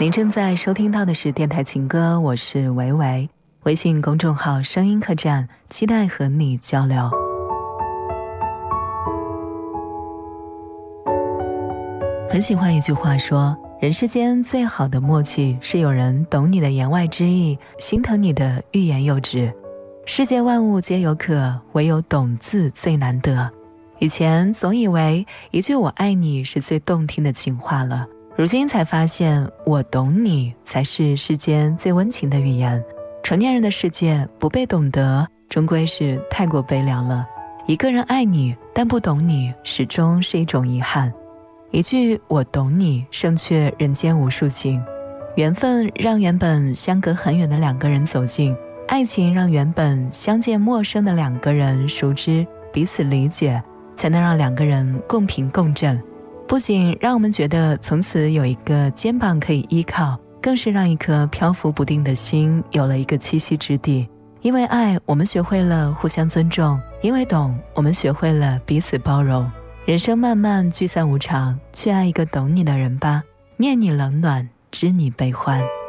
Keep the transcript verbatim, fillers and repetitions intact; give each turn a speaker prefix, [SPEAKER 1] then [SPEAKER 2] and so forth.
[SPEAKER 1] 您正在收听到的是电台情歌，我是维维，微信公众号声音客栈，期待和你交流。很喜欢一句话说，人世间最好的默契是有人懂你的言外之意，心疼你的欲言又止。世界万物皆有可，唯有懂字最难得。以前总以为一句我爱你是最动听的情话了，如今才发现我懂你才是世间最温情的语言。成年人的世界，不被懂得终归是太过悲凉了。一个人爱你但不懂你，始终是一种遗憾。一句我懂你胜却人间无数情。缘分让原本相隔很远的两个人走近，爱情让原本相见陌生的两个人熟知彼此理解，才能让两个人共频共振。不仅让我们觉得从此有一个肩膀可以依靠，更是让一颗漂浮不定的心有了一个栖息之地。因为爱，我们学会了互相尊重；因为懂，我们学会了彼此包容。人生漫漫，聚散无常，去爱一个懂你的人吧。念你冷暖，知你悲欢。